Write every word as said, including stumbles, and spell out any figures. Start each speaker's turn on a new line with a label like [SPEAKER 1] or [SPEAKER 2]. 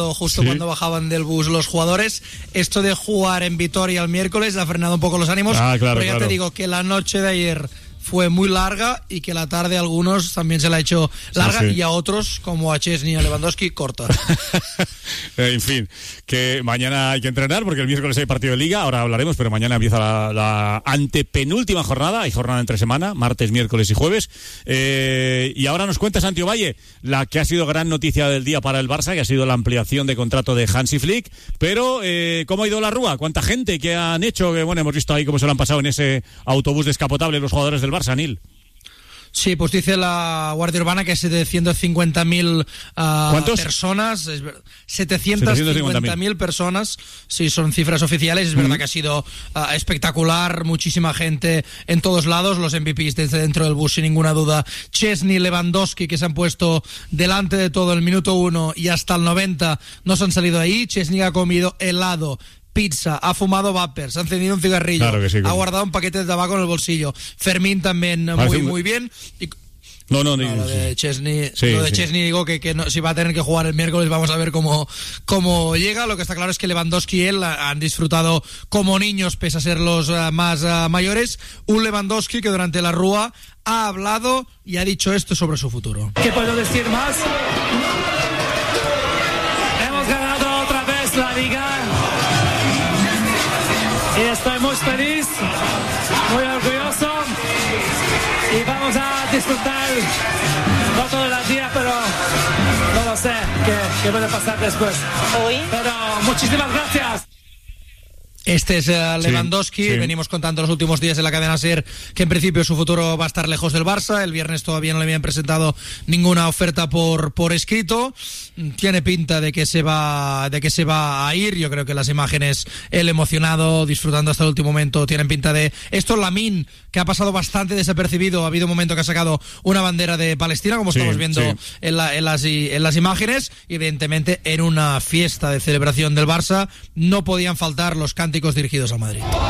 [SPEAKER 1] justo
[SPEAKER 2] sí.
[SPEAKER 1] cuando bajaban del bus los jugadores. Esto de jugar en Vitoria el miércoles ha frenado un poco los ánimos,
[SPEAKER 2] ah, claro,
[SPEAKER 1] pero ya
[SPEAKER 2] claro.
[SPEAKER 1] te digo que la noche de ayer fue muy larga y que la tarde a algunos también se la ha hecho larga,
[SPEAKER 2] sí, sí.
[SPEAKER 1] y a otros, como a Chesney y a Lewandowski, corta.
[SPEAKER 2] En fin, que mañana hay que entrenar porque el miércoles hay partido de Liga, ahora hablaremos, pero mañana empieza la, la antepenúltima jornada, hay jornada entre semana, martes, miércoles y jueves. Eh, y ahora nos cuenta Santi Ovalle la que ha sido gran noticia del día para el Barça, que ha sido la ampliación de contrato de Hansi Flick, pero eh, ¿cómo ha ido la rúa? ¿Cuánta gente que han hecho? Que bueno, hemos visto ahí cómo se lo han pasado en ese autobús descapotable los jugadores del Barça, Nil.
[SPEAKER 1] Sí, pues dice la Guardia Urbana que setecientos cincuenta mil uh, personas, es ver, setecientos cincuenta mil personas, sí, son cifras oficiales. Es mm. verdad que ha sido uh, espectacular, muchísima gente en todos lados, los M V Ps desde dentro del bus sin ninguna duda. Chesney, Lewandowski, que se han puesto delante de todo el minuto uno y hasta el noventa no se han salido de ahí. Chesney ha comido helado, pizza, ha fumado vapers, ha encendido un cigarrillo,
[SPEAKER 2] claro que sí,
[SPEAKER 1] ha guardado un paquete de tabaco en el bolsillo. Fermín también muy, un... muy bien. Y...
[SPEAKER 2] No, no,
[SPEAKER 1] no,
[SPEAKER 2] no,
[SPEAKER 1] lo de Chesney,
[SPEAKER 2] sí,
[SPEAKER 1] lo de
[SPEAKER 2] sí.
[SPEAKER 1] Chesney digo que, que no, si va a tener que jugar el miércoles, vamos a ver cómo, cómo llega. Lo que está claro es que Lewandowski y él han disfrutado como niños, pese a ser los uh, más uh, mayores. Un Lewandowski que durante la rúa ha hablado y ha dicho esto sobre su futuro.
[SPEAKER 3] ¿Qué puedo decir más? Hemos ganado otra vez la Liga y estoy muy feliz, muy orgulloso, y vamos a disfrutar no todo el día, pero no lo sé qué, qué puede pasar después.
[SPEAKER 4] Hoy.
[SPEAKER 3] Pero muchísimas gracias.
[SPEAKER 1] Este es uh, Lewandowski,
[SPEAKER 2] sí, sí.
[SPEAKER 1] Venimos contando los últimos días en la cadena SER que en principio su futuro va a estar lejos del Barça. El viernes todavía no le habían presentado ninguna oferta por, por escrito. Tiene pinta de que se va de que se va a ir. Yo creo que las imágenes, él emocionado, disfrutando hasta el último momento, tienen pinta de esto. Lamine, que ha pasado bastante desapercibido, ha habido un momento que ha sacado una bandera de Palestina, como sí, estamos viendo sí. en, la, en, las, en las imágenes. Evidentemente, en una fiesta de celebración del Barça no podían faltar los cánticos dirigidos a Madrid.